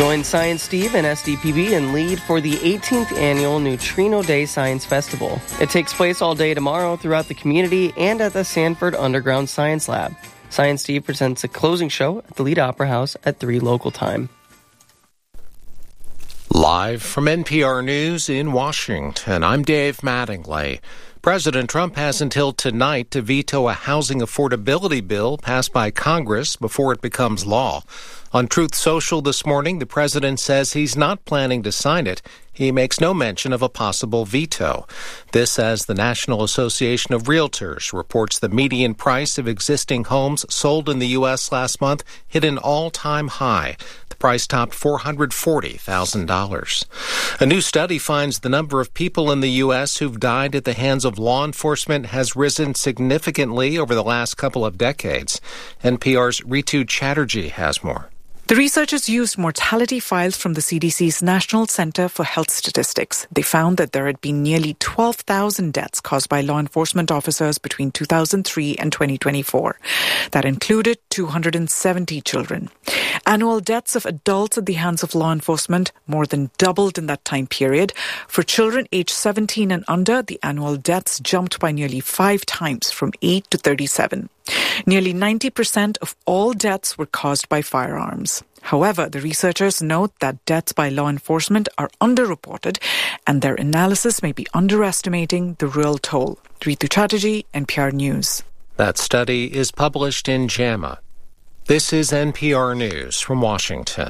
Join Science Steve and SDPB and lead for the 18th annual Neutrino Day Science Festival. It takes place all day tomorrow throughout the community and at the Sanford Underground Science Lab. Science Steve presents a closing show at the Lied Opera House at 3 local time. Live from NPR News in Washington, I'm Dave Mattingly. President Trump has until tonight to veto a housing affordability bill passed by Congress before it becomes law. On Truth Social this morning, the president says he's not planning to sign it. He makes no mention of a possible veto. This as the National Association of Realtors reports the median price of existing homes sold in the U.S. last month hit an all-time high. The price topped $440,000. A new study finds the number of people in the U.S. who've died at the hands of law enforcement has risen significantly over the last couple of decades. NPR's Ritu Chatterjee has more. The researchers used mortality files from the CDC's National Center for Health Statistics. They found that there had been nearly 12,000 deaths caused by law enforcement officers between 2003 and 2024. That included 270 children. Annual deaths of adults at the hands of law enforcement more than doubled in that time period. For children aged 17 and under, the annual deaths jumped by nearly 5 times, from 8 to 37. Nearly 90% of all deaths were caused by firearms. However, the researchers note that deaths by law enforcement are underreported and their analysis may be underestimating the real toll. Ritu Chatterjee, NPR News. That study is published in JAMA. This is NPR News from Washington.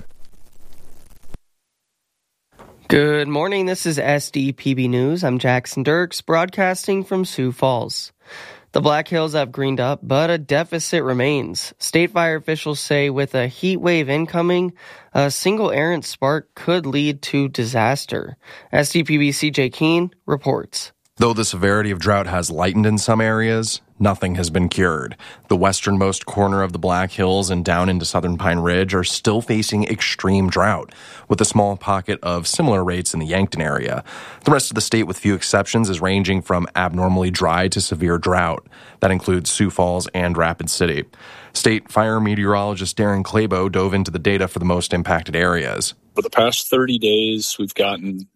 Good morning, this is SDPB News. I'm Jackson Dirks, broadcasting from Sioux Falls. The Black Hills have greened up, but a deficit remains. State fire officials say with a heat wave incoming, a single errant spark could lead to disaster. SDPB CJ Keene reports. Though the severity of drought has lightened in some areas, nothing has been cured. The westernmost corner of the Black Hills and down into southern Pine Ridge are still facing extreme drought, with a small pocket of similar rates in the Yankton area. The rest of the state, with few exceptions, is ranging from abnormally dry to severe drought. That includes Sioux Falls and Rapid City. State fire meteorologist Darren Clabo dove into the data for the most impacted areas. For the past 30 days, we've gotten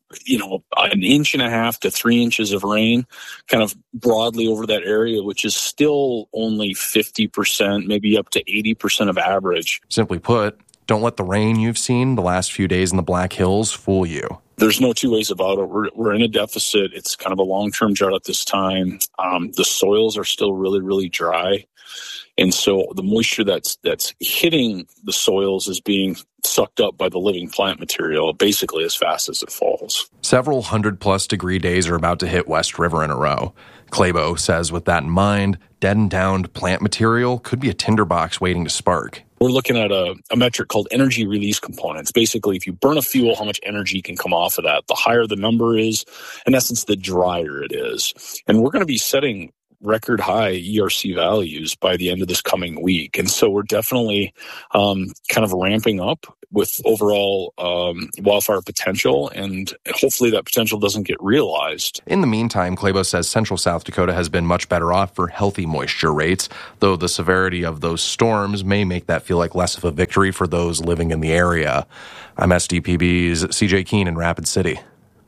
an inch and a half to 3 inches of rain kind of broadly over that area, which is still only 50%, maybe up to 80% of average. Simply put, don't let the rain you've seen the last few days in the Black Hills fool you. There's no two ways about it. We're in a deficit. It's kind of a long-term drought at this time. The soils are still really, really dry. And so the moisture that's hitting the soils is being sucked up by the living plant material basically as fast as it falls. Several 100-plus degree days are about to hit West River in a row. Clabo says with that in mind, dead and downed plant material could be a tinderbox waiting to spark. We're looking at a metric called energy release components. Basically, if you burn a fuel, how much energy can come off of that? The higher the number is, in essence, the drier it is. And we're going to be setting record high ERC values by the end of this coming week. And so we're definitely kind of ramping up with overall wildfire potential, and hopefully that potential doesn't get realized. In the meantime, Clabo says central South Dakota has been much better off for healthy moisture rates, though the severity of those storms may make that feel like less of a victory for those living in the area. I'm SDPB's CJ Keene in Rapid City.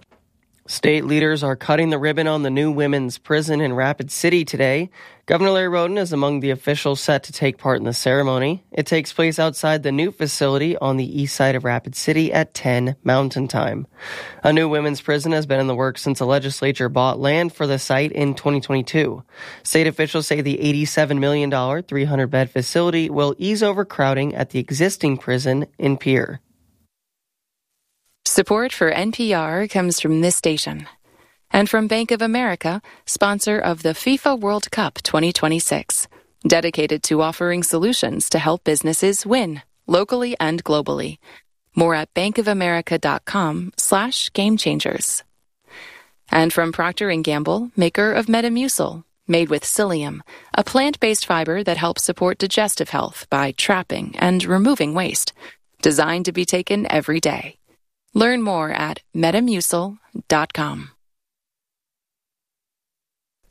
State leaders are cutting the ribbon on the new women's prison in Rapid City today. Governor Larry Roden is among the officials set to take part in the ceremony. It takes place outside the new facility on the east side of Rapid City at 10 Mountain Time. A new women's prison has been in the works since the legislature bought land for the site in 2022. State officials say the $87 million 300-bed facility will ease overcrowding at the existing prison in Pierre. Support for NPR comes from this station and from Bank of America, sponsor of the FIFA World Cup 2026, dedicated to offering solutions to help businesses win locally and globally. More at bankofamerica.com/gamechangers. And from Procter & Gamble, maker of Metamucil, made with psyllium, a plant-based fiber that helps support digestive health by trapping and removing waste, designed to be taken every day. Learn more at metamucil.com.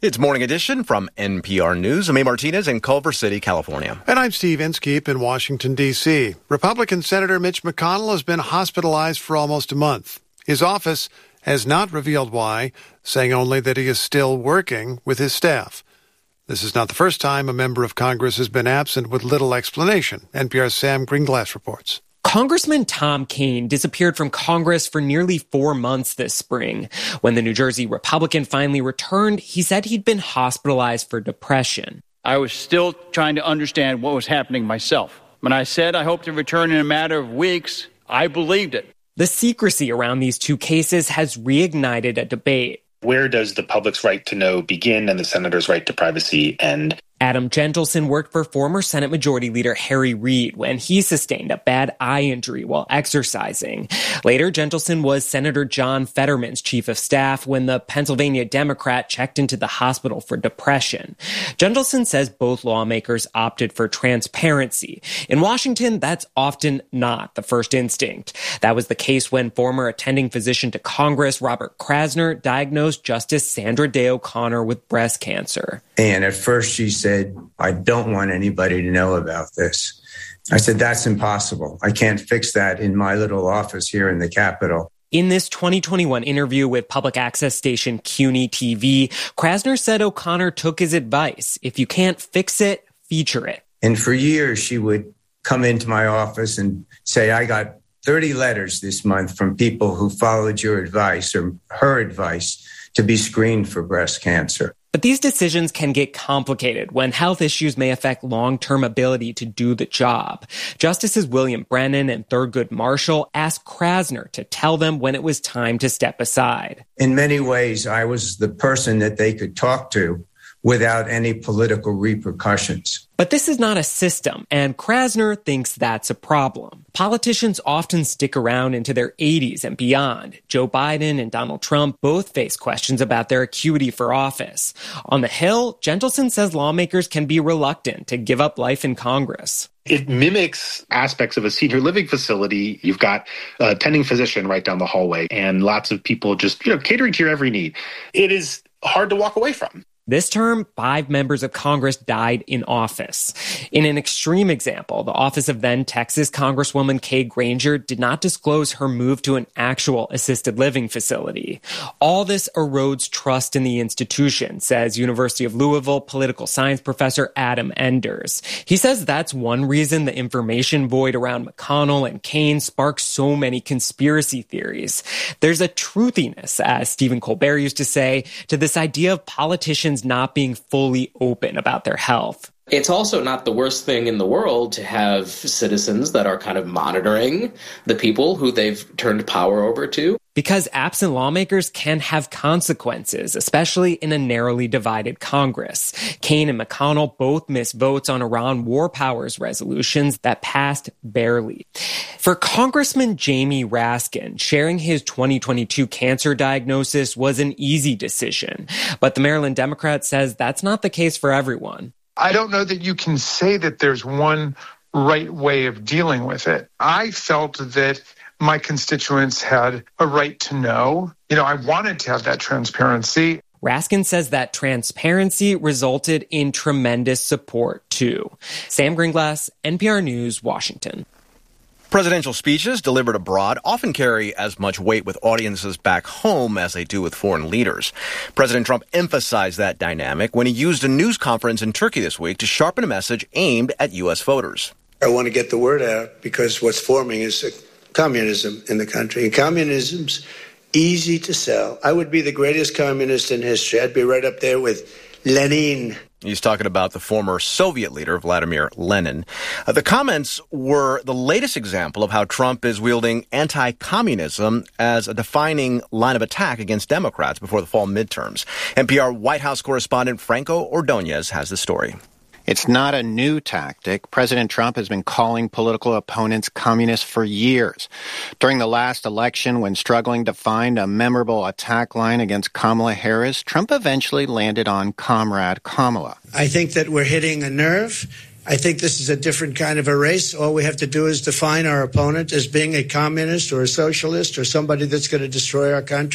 It's Morning Edition from NPR News. I'm A. Martinez in Culver City, California. And I'm Steve Inskeep in Washington, D.C. Republican Senator Mitch McConnell has been hospitalized for almost a month. His office has not revealed why, saying only that he is still working with his staff. This is not the first time a member of Congress has been absent with little explanation. NPR's Sam Greenglass reports. Congressman Tom Kean disappeared from Congress for nearly 4 months this spring. When the New Jersey Republican finally returned, he said he'd been hospitalized for depression. I was still trying to understand what was happening myself. When I said I hope to return in a matter of weeks, I believed it. The secrecy around these two cases has reignited a debate. Where does the public's right to know begin and the senator's right to privacy end? Adam Gentleson worked for former Senate Majority Leader Harry Reid when he sustained a bad eye injury while exercising. Later, Gentleson was Senator John Fetterman's chief of staff when the Pennsylvania Democrat checked into the hospital for depression. Gentleson says both lawmakers opted for transparency. In Washington, that's often not the first instinct. That was the case when former attending physician to Congress Robert Krasner diagnosed Justice Sandra Day O'Connor with breast cancer. And at first she said, I don't want anybody to know about this. I said, that's impossible. I can't fix that in my little office here in the Capitol. In this 2021 interview with public access station CUNY TV, Krasner said O'Connor took his advice. If you can't fix it, feature it. And for years, she would come into my office and say, I got 30 letters this month from people who followed your advice or her advice to be screened for breast cancer. But these decisions can get complicated when health issues may affect long-term ability to do the job. Justices William Brennan and Thurgood Marshall asked Krasner to tell them when it was time to step aside. In many ways, I was the person that they could talk to without any political repercussions. But this is not a system, and Krasner thinks that's a problem. Politicians often stick around into their 80s and beyond. Joe Biden and Donald Trump both face questions about their acuity for office. On the Hill, Gentleson says lawmakers can be reluctant to give up life in Congress. It mimics aspects of a senior living facility. You've got a attending physician right down the hallway and lots of people just, catering to your every need. It is hard to walk away from. This term, 5 members of Congress died in office. In an extreme example, the office of then Texas Congresswoman Kay Granger did not disclose her move to an actual assisted living facility. All this erodes trust in the institution, says University of Louisville political science professor Adam Enders. He says that's one reason the information void around McConnell and Kean sparks so many conspiracy theories. There's a truthiness, as Stephen Colbert used to say, to this idea of politicians not being fully open about their health. It's also not the worst thing in the world to have citizens that are kind of monitoring the people who they've turned power over to. Because absent lawmakers can have consequences, especially in a narrowly divided Congress. Kean and McConnell both missed votes on Iran war powers resolutions that passed barely. For Congressman Jamie Raskin, sharing his 2022 cancer diagnosis was an easy decision. But the Maryland Democrat says that's not the case for everyone. I don't know that you can say that there's one right way of dealing with it. I felt that my constituents had a right to know. I wanted to have that transparency. Raskin says that transparency resulted in tremendous support, too. Sam Greenglass, NPR News, Washington. Presidential speeches delivered abroad often carry as much weight with audiences back home as they do with foreign leaders. President Trump emphasized that dynamic when he used a news conference in Turkey this week to sharpen a message aimed at U.S. voters. I want to get the word out because what's forming is communism in the country. And communism's easy to sell. I would be the greatest communist in history. I'd be right up there with Lenin. He's talking about the former Soviet leader, Vladimir Lenin. The comments were the latest example of how Trump is wielding anti-communism as a defining line of attack against Democrats before the fall midterms. NPR White House correspondent Franco Ordonez has the story. It's not a new tactic. President Trump has been calling political opponents communists for years. During the last election, when struggling to find a memorable attack line against Kamala Harris, Trump eventually landed on Comrade Kamala. I think that we're hitting a nerve. I think this is a different kind of a race. All we have to do is define our opponent as being a communist or a socialist or somebody that's going to destroy our country.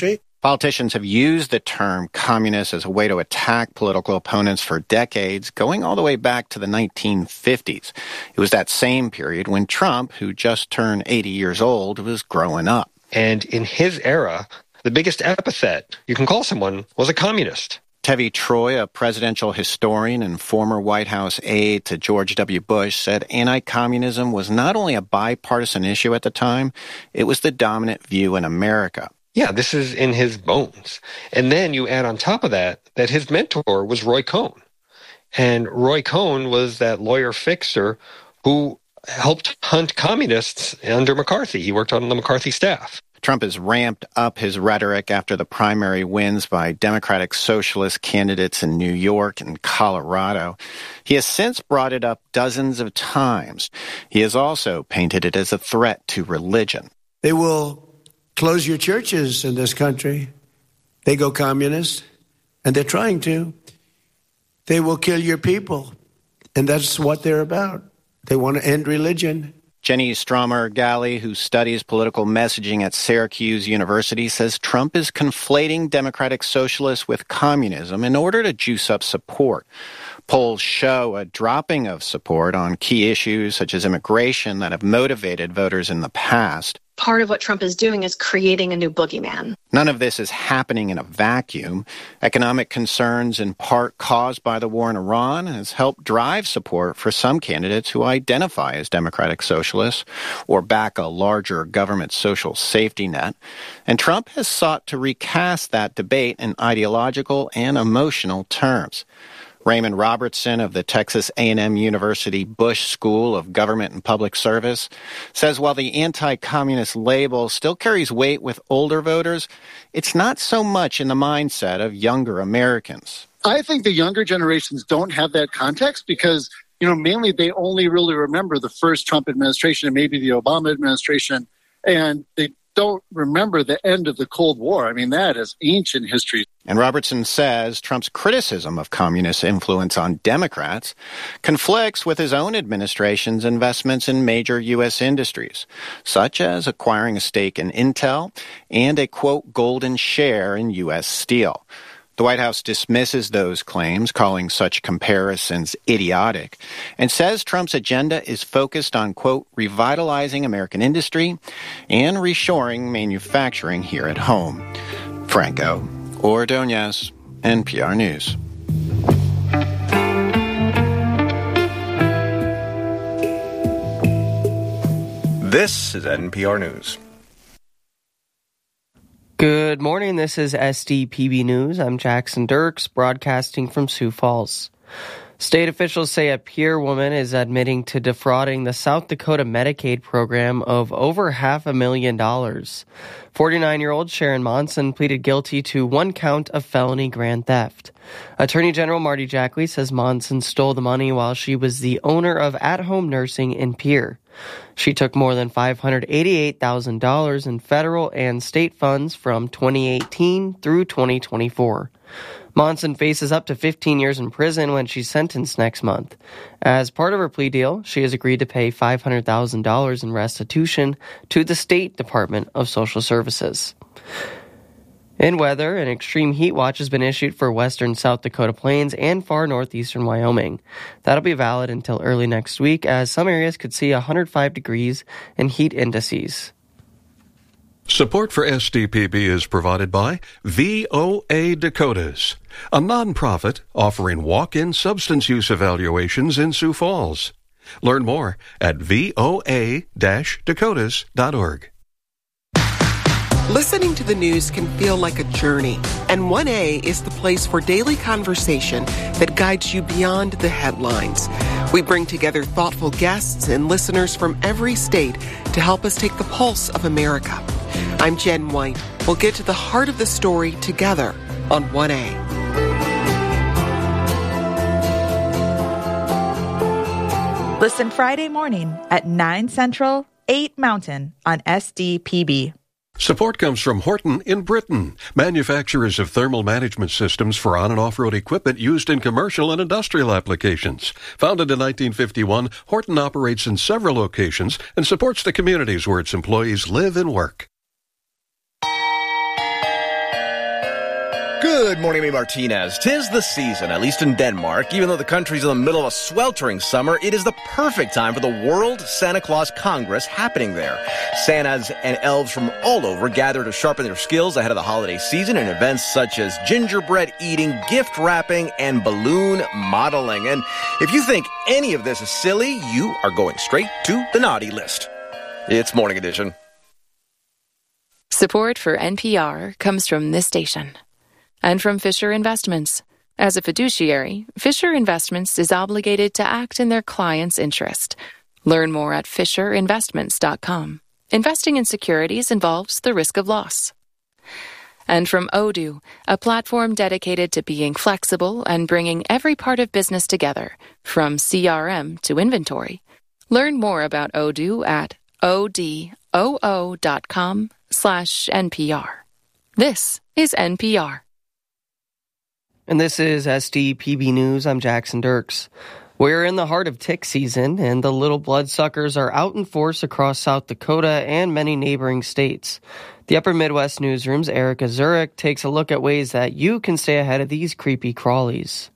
Politicians have used the term communist as a way to attack political opponents for decades, going all the way back to the 1950s. It was that same period when Trump, who just turned 80 years old, was growing up. And in his era, the biggest epithet you can call someone was a communist. Tevi Troy, a presidential historian and former White House aide to George W. Bush, said anti-communism was not only a bipartisan issue at the time, it was the dominant view in America. Yeah, this is in his bones. And then you add on top of that his mentor was Roy Cohn. And Roy Cohn was that lawyer fixer who helped hunt communists under McCarthy. He worked on the McCarthy staff. Trump has ramped up his rhetoric after the primary wins by Democratic Socialist candidates in New York and Colorado. He has since brought it up dozens of times. He has also painted it as a threat to religion. They will close your churches in this country. They go communist, and they're trying to. They will kill your people, and that's what they're about. They want to end religion. Jenny Stromer-Galley, who studies political messaging at Syracuse University, says Trump is conflating Democratic Socialists with communism in order to juice up support. Polls show a dropping of support on key issues such as immigration that have motivated voters in the past. Part of what Trump is doing is creating a new boogeyman. None of this is happening in a vacuum. Economic concerns, in part caused by the war in Iran, has helped drive support for some candidates who identify as democratic socialists or back a larger government social safety net. And Trump has sought to recast that debate in ideological and emotional terms. Raymond Robertson of the Texas A&M University Bush School of Government and Public Service says while the anti-communist label still carries weight with older voters, it's not so much in the mindset of younger Americans. I think the younger generations don't have that context because, mainly they only really remember the first Trump administration and maybe the Obama administration, and they don't remember the end of the Cold War. I mean, that is ancient history. And Robertson says Trump's criticism of communist influence on Democrats conflicts with his own administration's investments in major U.S. industries, such as acquiring a stake in Intel and a, quote, golden share in U.S. Steel. The White House dismisses those claims, calling such comparisons idiotic, and says Trump's agenda is focused on, quote, revitalizing American industry and reshoring manufacturing here at home. Franco Ordonez, NPR News. This is NPR News. Good morning, this is SDPB News. I'm Jackson Dirks, broadcasting from Sioux Falls. State officials say a Pierre woman is admitting to defrauding the South Dakota Medicaid program of over $500,000. 49-year-old Sharon Monson pleaded guilty to one count of felony grand theft. Attorney General Marty Jackley says Monson stole the money while she was the owner of At-Home Nursing in Pierre. She took more than $588,000 in federal and state funds from 2018 through 2024. Monson faces up to 15 years in prison when she's sentenced next month. As part of her plea deal, she has agreed to pay $500,000 in restitution to the State Department of Social Services. In weather, an extreme heat watch has been issued for western South Dakota Plains and far northeastern Wyoming. That'll be valid until early next week, as some areas could see 105 degrees in heat indices. Support for SDPB is provided by VOA Dakotas, a nonprofit offering walk-in substance use evaluations in Sioux Falls. Learn more at voa-dakotas.org. Listening to the news can feel like a journey, and 1A is the place for daily conversation that guides you beyond the headlines. We bring together thoughtful guests and listeners from every state to help us take the pulse of America. I'm Jen White. We'll get to the heart of the story together on 1A. Listen Friday morning at 9 Central, 8 Mountain on SDPB. Support comes from Horton in Britain, manufacturers of thermal management systems for on- and off-road equipment used in commercial and industrial applications. Founded in 1951, Horton operates in several locations and supports the communities where its employees live and work. Good morning, me Martinez. 'Tis the season, at least in Denmark. Even though the country's in the middle of a sweltering summer, it is the perfect time for the World Santa Claus Congress happening there. Santas and elves from all over gather to sharpen their skills ahead of the holiday season in events such as gingerbread eating, gift wrapping, and balloon modeling. And if you think any of this is silly, you are going straight to the naughty list. It's Morning Edition. Support for NPR comes from this station and from Fisher Investments. As a fiduciary, Fisher Investments is obligated to act in their client's interest. Learn more at FisherInvestments.com. Investing in securities involves the risk of loss. And from Odoo, a platform dedicated to being flexible and bringing every part of business together, from CRM to inventory. Learn more about Odoo at odoo.com/NPR. This is NPR. And this is SDPB News. I'm Jackson Dirks. We're in the heart of tick season, and the little bloodsuckers are out in force across South Dakota and many neighboring states. The Upper Midwest Newsroom's Erica Zurich takes a look at ways that you can stay ahead of these creepy crawlies.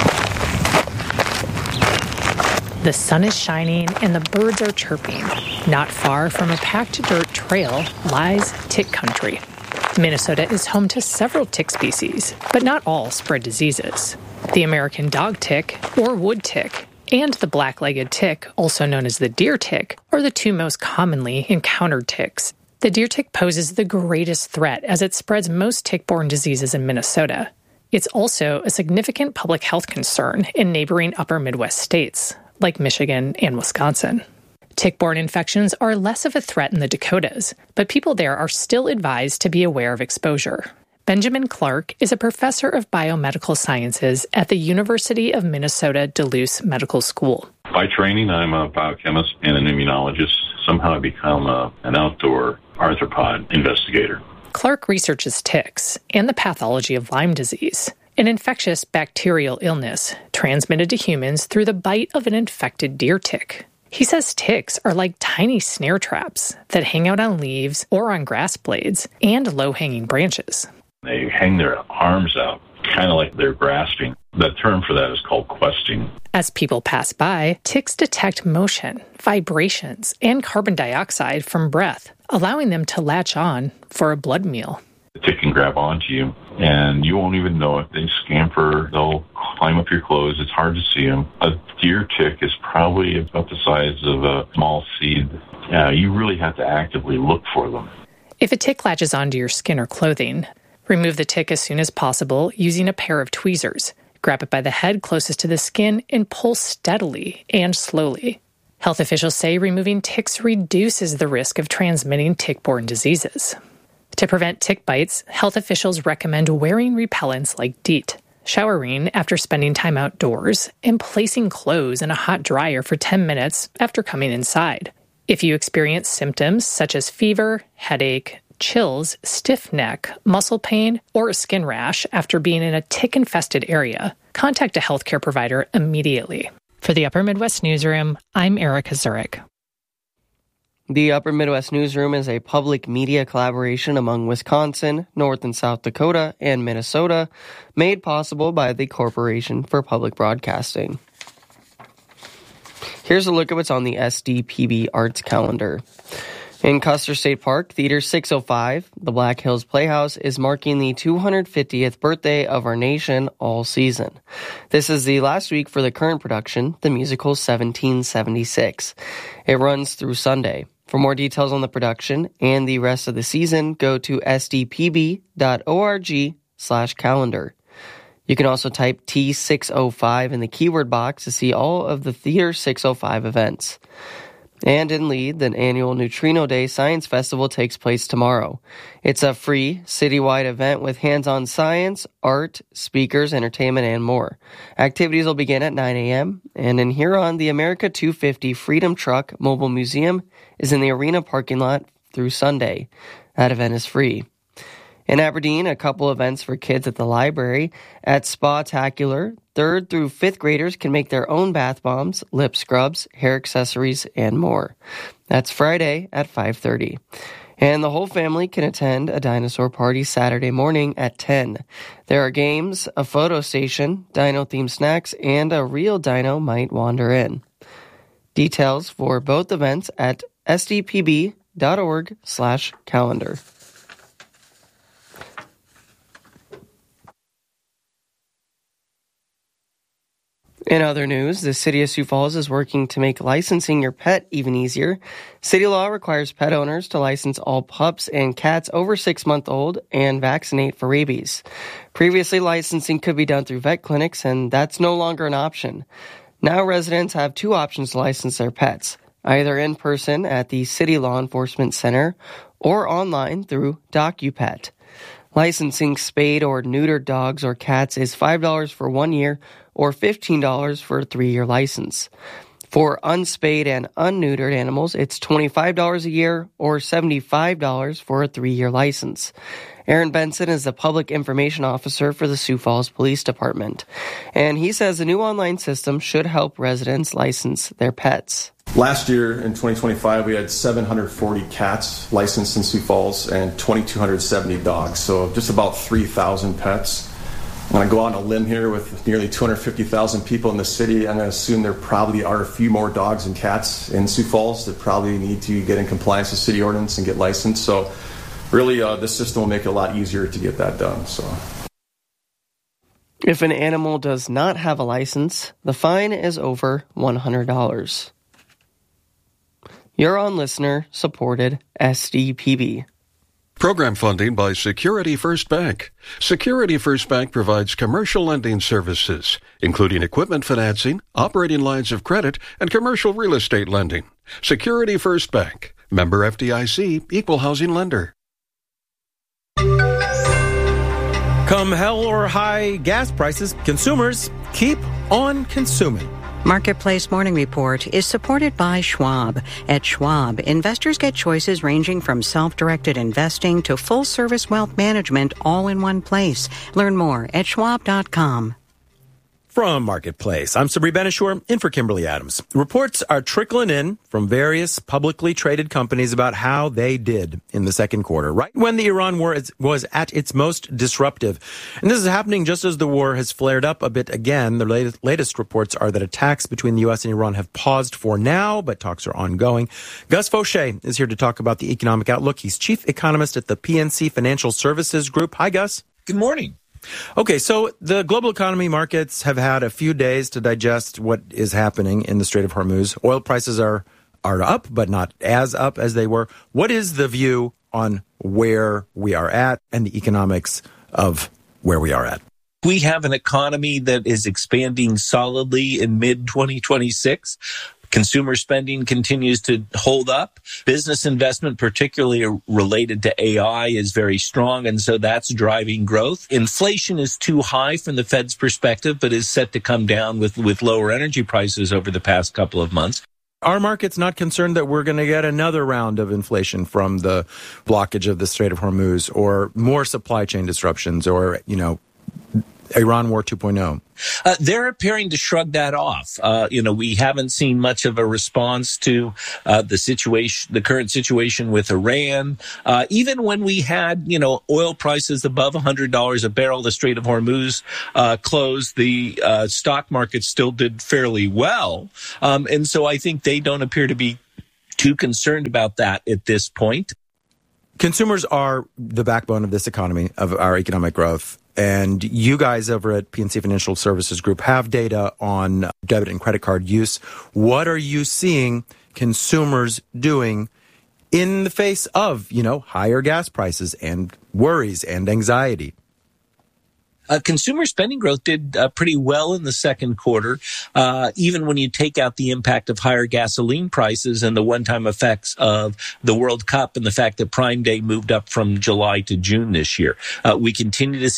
The sun is shining and the birds are chirping. Not far from a packed dirt trail lies tick country. Minnesota is home to several tick species, but not all spread diseases. The American dog tick, or wood tick, and the black-legged tick, also known as the deer tick, are the two most commonly encountered ticks. The deer tick poses the greatest threat as it spreads most tick-borne diseases in Minnesota. It's also a significant public health concern in neighboring upper Midwest states, like Michigan and Wisconsin. Tick-borne infections are less of a threat in the Dakotas, but people there are still advised to be aware of exposure. Benjamin Clark is a professor of biomedical sciences at the University of Minnesota Duluth Medical School. By training, I'm a biochemist and an immunologist. Somehow I become an outdoor arthropod investigator. Clark researches ticks and the pathology of Lyme disease, an infectious bacterial illness transmitted to humans through the bite of an infected deer tick. He says ticks are like tiny snare traps that hang out on leaves or on grass blades and low-hanging branches. They hang their arms out, kind of like they're grasping. The term for that is called questing. As people pass by, ticks detect motion, vibrations, and carbon dioxide from breath, allowing them to latch on for a blood meal. The tick can grab onto you, and you won't even know it. They scamper, they'll climb up your clothes. It's hard to see them. A deer tick is probably about the size of a small seed. You really have to actively look for them. If a tick latches onto your skin or clothing, remove the tick as soon as possible using a pair of tweezers. Grab it by the head closest to the skin and pull steadily and slowly. Health officials say removing ticks reduces the risk of transmitting tick-borne diseases. To prevent tick bites, health officials recommend wearing repellents like DEET, showering after spending time outdoors, and placing clothes in a hot dryer for 10 minutes after coming inside. If you experience symptoms such as fever, headache, chills, stiff neck, muscle pain, or a skin rash after being in a tick-infested area, contact a healthcare provider immediately. For the Upper Midwest Newsroom, I'm Erica Zurich. The Upper Midwest Newsroom is a public media collaboration among Wisconsin, North and South Dakota, and Minnesota, made possible by the Corporation for Public Broadcasting. Here's a look at what's on the SDPB Arts calendar. In Custer State Park, Theater 605, the Black Hills Playhouse, is marking the 250th birthday of our nation all season. This is the last week for the current production, the musical 1776. It runs through Sunday. For more details on the production and the rest of the season, go to sdpb.org/calendar. You can also type T605 in the keyword box to see all of the Theater 605 events. And in Lead, the annual Neutrino Day Science Festival takes place tomorrow. It's a free, citywide event with hands-on science, art, speakers, entertainment, and more. Activities will begin at 9 a.m., and in Huron, the America 250 Freedom Truck Mobile Museum is in the arena parking lot through Sunday. That event is free. In Aberdeen, a couple events for kids at the library. At Spa-tacular, 3rd through 5th graders can make their own bath bombs, lip scrubs, hair accessories, and more. That's Friday at 5:30. And the whole family can attend a dinosaur party Saturday morning at 10. There are games, a photo station, dino-themed snacks, and a real dino might wander in. Details for both events at sdpb.org/calendar. In other news, the city of Sioux Falls is working to make licensing your pet even easier. City law requires pet owners to license all pups and cats over 6 months old and vaccinate for rabies. Previously, licensing could be done through vet clinics, and that's no longer an option. Now residents have two options to license their pets, either in person at the City Law Enforcement Center or online through DocuPet. Licensing spayed or neutered dogs or cats is $5 for 1 year or $15 for a 3-year license. For unspayed and unneutered animals, it's $25 a year or $75 for a 3-year license. Aaron Benson is the Public Information Officer for the Sioux Falls Police Department, and he says the new online system should help residents license their pets. Last year, in 2025, we had 740 cats licensed in Sioux Falls and 2,270 dogs, so just about 3,000 pets. I'm going to go out on a limb here with nearly 250,000 people in the city. I'm going to assume there probably are a few more dogs and cats in Sioux Falls that probably need to get in compliance with city ordinance and get licensed. So really, this system will make it a lot easier to get that done. So, if an animal does not have a license, the fine is over $100. You're on listener-supported SDPB. Program funding by Security First Bank. Security First Bank provides commercial lending services, including equipment financing, operating lines of credit, and commercial real estate lending. Security First Bank. Member FDIC, Equal Housing Lender. Come hell or high gas prices, consumers keep on consuming. Marketplace Morning Report is supported by Schwab. At Schwab, investors get choices ranging from self-directed investing to full-service wealth management all in one place. Learn more at schwab.com. From Marketplace, I'm Sabri Benishore, in for Kimberly Adams. Reports are trickling in from various publicly traded companies about how they did in the second quarter, right when the Iran war was at its most disruptive. And this is happening just as the war has flared up a bit again. The latest reports are that attacks between the U.S. and Iran have paused for now, but talks are ongoing. Gus Fauché is here to talk about the economic outlook. He's chief economist at the PNC Financial Services Group. Hi, Gus. Good morning. Okay, so the global economy markets have had a few days to digest what is happening in the Strait of Hormuz. Oil prices are up, but not as up as they were. What is the view on where we are at and the economics of where we are at? We have an economy that is expanding solidly in mid-2026. Consumer spending continues to hold up. Business investment, particularly related to AI, is very strong, and so that's driving growth. Inflation is too high from the Fed's perspective, but is set to come down with lower energy prices over the past couple of months. Our market's not concerned that we're going to get another round of inflation from the blockage of the Strait of Hormuz or more supply chain disruptions or, Iran War 2.0. They're appearing to shrug that off. We haven't seen much of a response to the current situation with Iran. Even when we had, oil prices above $100 a barrel, the Strait of Hormuz closed, the stock market still did fairly well. And so I think they don't appear to be too concerned about that at this point. Consumers are the backbone of this economy, of our economic growth. And you guys over at PNC Financial Services Group have data on debit and credit card use. What are you seeing consumers doing in the face of, higher gas prices and worries and anxiety? Consumer spending growth did pretty well in the second quarter, even when you take out the impact of higher gasoline prices and the one-time effects of the World Cup and the fact that Prime Day moved up from July to June this year. We continue to see